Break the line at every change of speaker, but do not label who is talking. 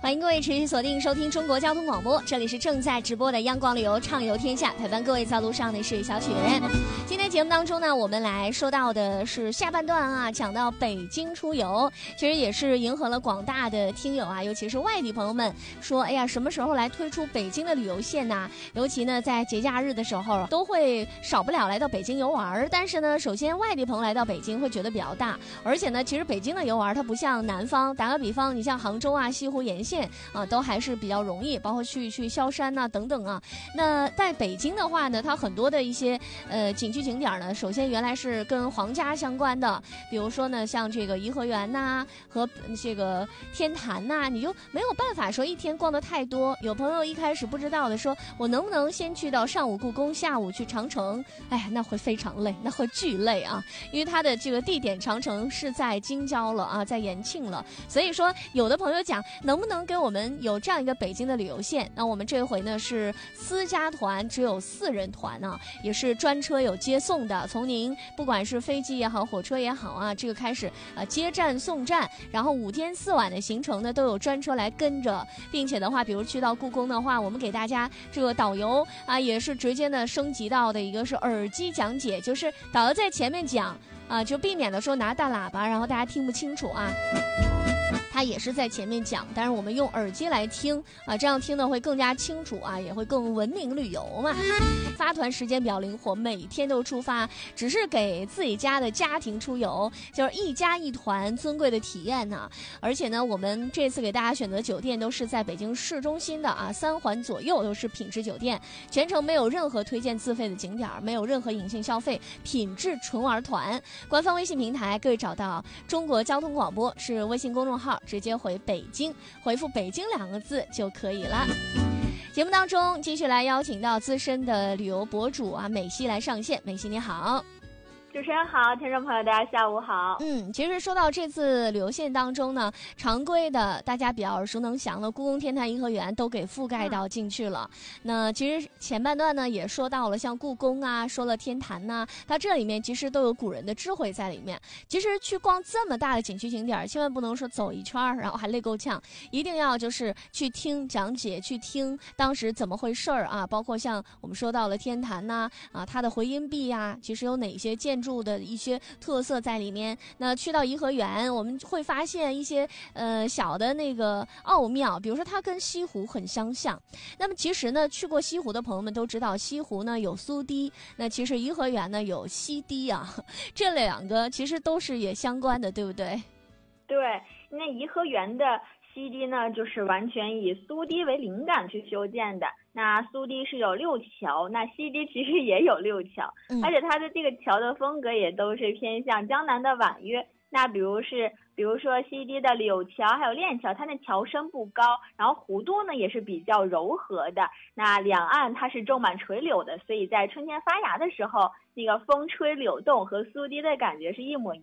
欢迎各位持续锁定收听中国交通广播，这里是正在直播的央广旅游畅游天下，陪伴各位在路上的是小雪。今天节目当中呢，我们来说到的是下半段啊，讲到北京出游，其实也是迎合了广大的听友啊，尤其是外地朋友们说，哎呀，什么时候来推出北京的旅游线呢？尤其呢，在节假日的时候，都会少不了来到北京游玩。但是呢，首先外地朋友来到北京会觉得比较大，而且呢，其实北京的游玩它不像南方，打个比方，你像杭州啊、西湖沿线啊，都还是比较容易，包括去萧山呐、等等啊。那在北京的话呢，它很多的一些景区景点呢，首先原来是跟皇家相关的，比如说呢，像这个颐和园呐、和这个天坛呐、你就没有办法说一天逛得太多。有朋友一开始不知道的说，我能不能先去到上午故宫，下午去长城？哎呀，那会非常累，那会巨累啊，因为它的这个地点长城是在京郊了啊，在延庆了。所以说，有的朋友讲，能不能给我们有这样一个北京的旅游线？那我们这回呢是私家团，只有4人团啊，也是专车有接送的。从您不管是飞机也好，火车也好啊，这个开始接站送站，然后5天4晚的行程呢都有专车来跟着，并且的话，比如去到故宫的话，我们给大家这个导游啊也是直接呢升级到的一个是耳机讲解，就是导游在前面讲啊，就避免的说拿大喇叭，然后大家听不清楚啊。他也是在前面讲，但是我们用耳机来听啊，这样听的会更加清楚啊，也会更文明旅游嘛。发团时间比较灵活，每天都出发，只是给自己家的家庭出游，就是一家一团尊贵的体验呢。而且呢，我们这次给大家选择酒店都是在北京市中心的啊，3环左右都是品质酒店，全程没有任何推荐自费的景点，没有任何隐性消费，品质纯玩团。官方微信平台各位找到中国交通广播是微信公众号，直接回北京，回复北京2个字就可以了。节目当中继续来邀请到资深的旅游博主啊美西来上线。美西你好。
主持人好，听众朋友大家下午好。
其实说到这次旅游线当中呢，常规的大家比较耳熟能详的故宫、天坛、颐和园都给覆盖到进去了。那其实前半段呢也说到了像故宫啊，说了天坛呐，它这里面其实都有古人的智慧在里面。其实去逛这么大的景区景点，千万不能说走一圈然后还累够呛，一定要就是去听讲解，去听当时怎么回事啊，包括像我们说到了天坛呐啊，它的回音壁啊，其实有哪些建筑的一些特色在里面。那去到颐和园，我们会发现一些小的那个奥妙，比如说它跟西湖很相像。那么其实呢，去过西湖的朋友们都知道，西湖呢有苏堤，那其实颐和园呢有西堤啊，这2个其实都是也相关的，对不对？
对，那颐和园的西堤呢，就是完全以苏堤为灵感去修建的。那苏堤是有6桥，那西堤其实也有6桥，而且它的这个桥的风格也都是偏向江南的婉约。那比如说西堤的柳桥还有链桥，它那桥身不高，然后弧度呢也是比较柔和的。那两岸它是种满垂柳的，所以在春天发芽的时候，那个风吹柳动和苏堤的感觉是一模一